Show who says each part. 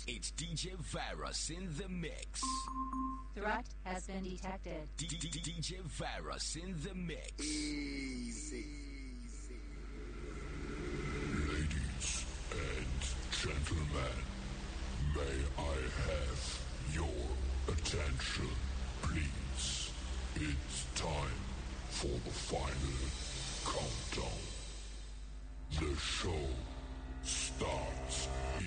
Speaker 1: It's DJ Virus in the mix.
Speaker 2: Threat has been detected.
Speaker 1: DJ Virus in the mix.
Speaker 3: Easy.
Speaker 4: Ladies and gentlemen, may I have your attention, please? It's time for the final countdown. The show starts